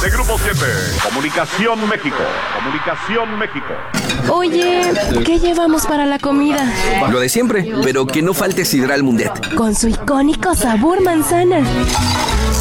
de Grupo 7. Comunicación México. Comunicación México. Oye, ¿qué llevamos para la comida? Lo de siempre, pero que no falte Sidral Mundet. Con su icónico sabor manzana.